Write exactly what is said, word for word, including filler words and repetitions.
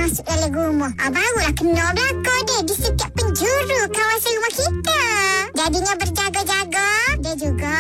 masuk dalam rumah. Ah, barulah kena belaka dia di setiap penjuru kawasan rumah kita. Jadinya berjaga-jaga. Dia juga